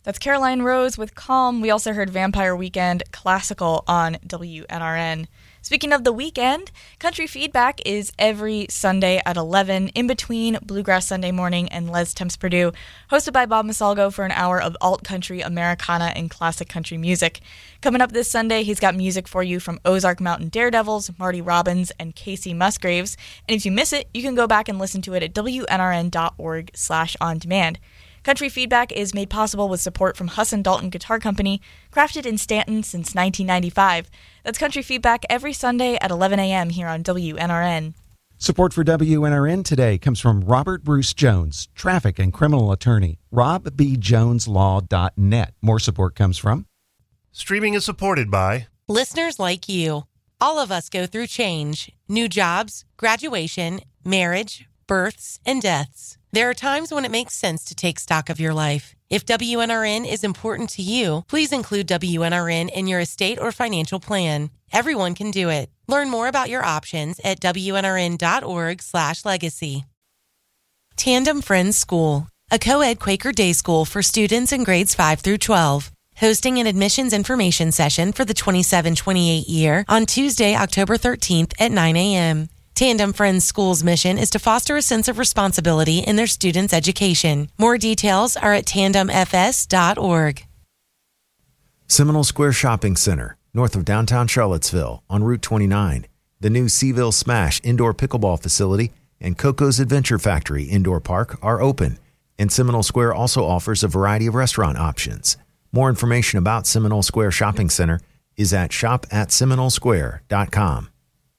That's Caroline Rose with Calm. We also heard Vampire Weekend Classical on WNRN. Speaking of the weekend, Country Feedback is every Sunday at 11, in between Bluegrass Sunday Morning and Les Temps Purdue, hosted by Bob Masalgo for an hour of alt-country, Americana, and classic country music. Coming up this Sunday, he's got music for you from Ozark Mountain Daredevils, Marty Robbins, and Casey Musgraves. And if you miss it, you can go back and listen to it at WNRN.org/on-demand. Country Feedback is made possible with support from Husson Dalton Guitar Company, crafted in Stanton since 1995. That's Country Feedback every Sunday at 11 a.m. here on WNRN. Support for WNRN today comes from Robert Bruce Jones, traffic and criminal attorney, robbjoneslaw.net. More support comes from Streaming is supported by listeners like you. All of us go through change, new jobs, graduation, marriage, births, and deaths. There are times when it makes sense to take stock of your life. If WNRN is important to you, please include WNRN in your estate or financial plan. Everyone can do it. Learn more about your options at WNRN.org/legacy. Tandem Friends School, a co-ed Quaker day school for students in grades 5 through 12. Hosting an admissions information session for the 27-28 year on Tuesday, October 13th at 9 a.m. Tandem Friends School's mission is to foster a sense of responsibility in their students' education. More details are at tandemfs.org. Seminole Square Shopping Center, north of downtown Charlottesville, on Route 29. The new Seaville Smash indoor pickleball facility and Coco's Adventure Factory indoor park are open, and Seminole Square also offers a variety of restaurant options. More information about Seminole Square Shopping Center is at shop@seminolesquare.com.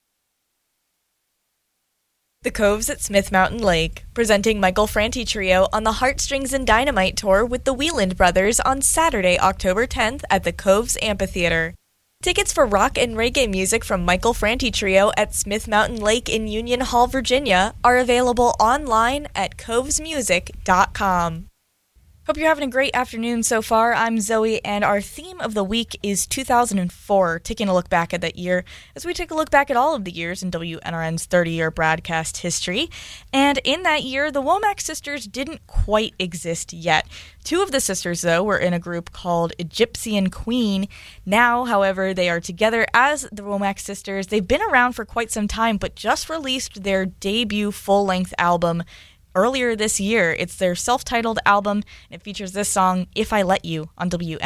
The Coves at Smith Mountain Lake, presenting Michael Franti Trio on the Heartstrings and Dynamite Tour with the Wieland Brothers on Saturday, October 10th at the Coves Amphitheater. Tickets for rock and reggae music from Michael Franti Trio at Smith Mountain Lake in Union Hall, Virginia are available online at covesmusic.com. Hope you're having a great afternoon so far. I'm Zoe, and our theme of the week is 2004, taking a look back at that year as we take a look back at all of the years in WNRN's 30-year broadcast history. And in that year, the Womack sisters didn't quite exist yet. Two of the sisters, though, were in a group called Egyptian Queen. Now, however, they are together as the Womack sisters. They've been around for quite some time, but just released their debut full-length album earlier this year. It's their self-titled album, and it features this song, If I Let You, on WNRN.